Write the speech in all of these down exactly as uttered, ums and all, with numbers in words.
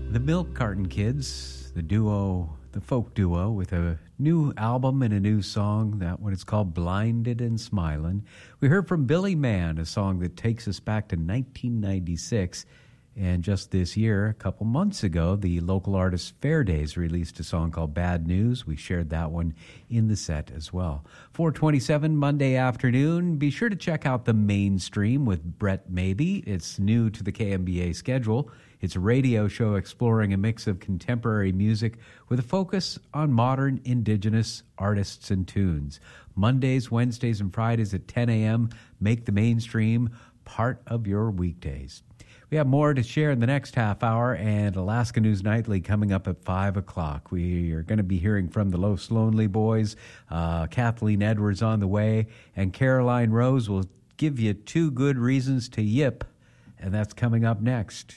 The Milk Carton Kids, the duo, the folk duo with a new album and a new song. That one is called Blinded and Smilin'. We heard from Billy Mann, a song that takes us back to nineteen ninety-six. And just this year, a couple months ago, the local artist Fair Days released a song called Bad News. We shared that one in the set as well. four twenty-seven Monday afternoon. Be sure to check out The Mainstream with Brett Maybe. It's new to the K M B A schedule. It's a radio show exploring a mix of contemporary music with a focus on modern indigenous artists and tunes. Mondays, Wednesdays, and Fridays at ten a.m. Make The Mainstream part of your weekdays. We have more to share in the next half hour, and Alaska News Nightly coming up at five o'clock. We are going to be hearing from the Los Lonely Boys, uh, Kathleen Edwards on the way, and Caroline Rose will give you two good reasons to yip, and that's coming up next.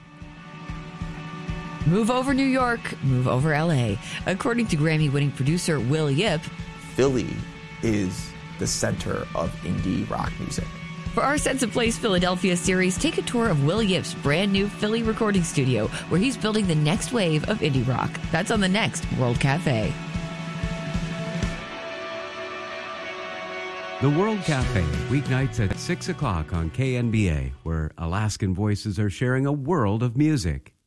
Move over New York, move over L A. According to Grammy-winning producer Will Yip, Philly is the center of indie rock music. For our Sense of Place Philadelphia series, take a tour of Will Yip's brand new Philly recording studio, where he's building the next wave of indie rock. That's on the next World Cafe. The World Cafe, weeknights at six o'clock on K N B A, where Alaskan voices are sharing a world of music.